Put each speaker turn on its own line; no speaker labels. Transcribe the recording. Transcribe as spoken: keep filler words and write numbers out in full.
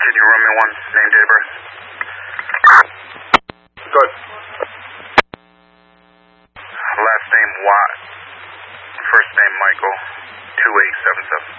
City, Romeo one, name, date of birth.
Good.
Last name Watt. First name Michael. two eight seven seven.